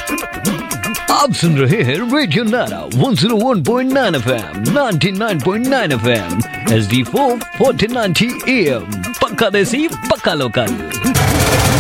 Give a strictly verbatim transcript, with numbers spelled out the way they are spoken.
आप सुन रहे हैं रेडियो नारा one oh one point nine F M, ninety-nine point nine F M, H D four fourteen ninety A M, पक्का देसी पक्का लोकल।